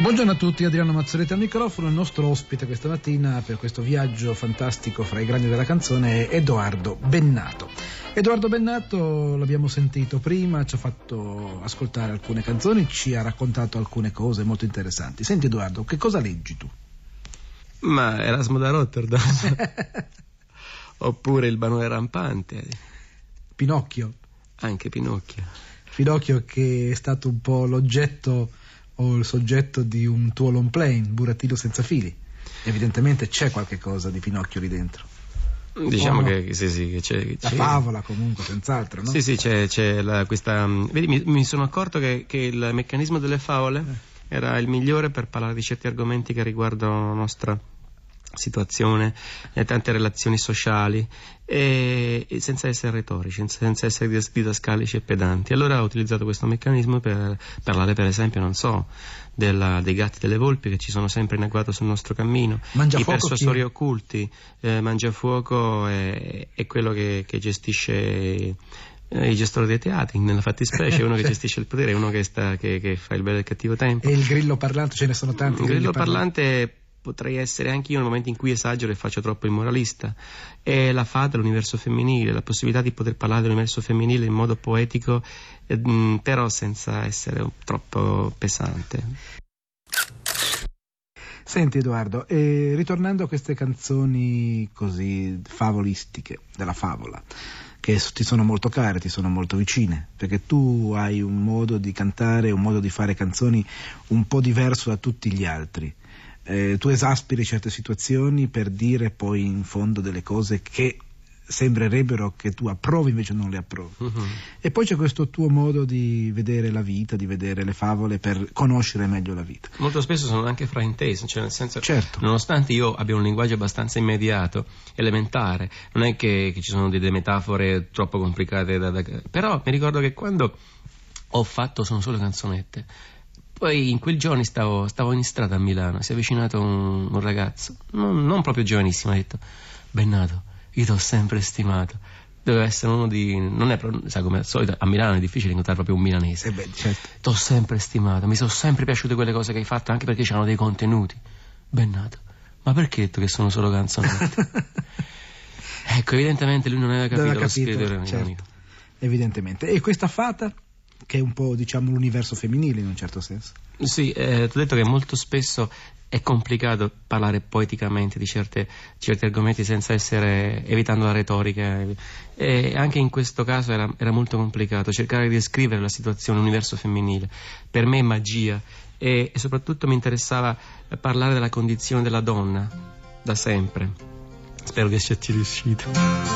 Buongiorno a tutti, Adriano Mazzoletti al microfono. Il nostro ospite questa mattina per questo viaggio fantastico fra i grandi della canzone è Edoardo Bennato. Edoardo Bennato l'abbiamo sentito prima, ci ha fatto ascoltare alcune canzoni, ci ha raccontato alcune cose molto interessanti. Senti Edoardo, che cosa leggi tu? Ma Erasmo da Rotterdam oppure Il Barone Rampante. Pinocchio. Anche Pinocchio. Pinocchio che è stato un po' l'oggetto o il soggetto di un tuo long play, Burattino senza fili. Evidentemente c'è qualche cosa di Pinocchio lì dentro. Diciamo no? che sì, che c'è. La favola comunque, senz'altro, no? Sì, c'è questa. Vedi, mi sono accorto che il meccanismo delle favole era il migliore per parlare di certi argomenti che riguardano la nostra situazione, tante relazioni sociali, e senza essere retorici, senza essere didascalici e pedanti. Allora ho utilizzato questo meccanismo per parlare, per esempio, non so, dei gatti e delle volpi che ci sono sempre in agguato sul nostro cammino, i persuasori occulti. Mangiafuoco è quello che gestisce i gestori dei teatri, nella fattispecie uno che gestisce il potere, uno che fa il bello e il cattivo tempo. E il grillo parlante, ce ne sono tanti. Il grillo parlante potrei essere anche io nel momento in cui esagero e faccio troppo il moralista. E la fata, l'universo femminile, la possibilità di poter parlare dell'universo femminile in modo poetico, però senza essere troppo pesante. Senti Edoardo, ritornando a queste canzoni così favolistiche, della favola, che ti sono molto care, ti sono molto vicine, perché tu hai un modo di cantare, un modo di fare canzoni un po' diverso da tutti gli altri. Tu esasperi certe situazioni per dire poi in fondo delle cose che sembrerebbero che tu approvi, invece non le approvi. E poi c'è questo tuo modo di vedere la vita, di vedere le favole per conoscere meglio la vita. Molto spesso sono anche fraintese, cioè nel senso, certo, nonostante io abbia un linguaggio abbastanza immediato, elementare, non è che ci sono delle metafore troppo complicate però mi ricordo che quando ho fatto Sono solo canzonette, poi in quei giorni stavo in strada a Milano, si è avvicinato un ragazzo, non proprio giovanissimo, ha detto: Bennato, io t'ho sempre stimato. Doveva essere uno di... non è, sai, come al solito a Milano è difficile incontrare proprio un milanese. Certo. T'ho sempre stimato, mi sono sempre piaciute quelle cose che hai fatto, anche perché c'erano dei contenuti. Bennato, ma perché hai detto che sono solo canzonette? Ecco, evidentemente lui non aveva capito lo spirito ironico. Certo, evidentemente. E questa fata, che è un po', diciamo, l'universo femminile in un certo senso. Sì, ti ho detto che molto spesso è complicato parlare poeticamente di certi argomenti senza evitando la retorica, e anche in questo caso era molto complicato cercare di descrivere la situazione, l'universo femminile. Per me è magia, e soprattutto mi interessava parlare della condizione della donna da sempre. Spero che sia riuscito.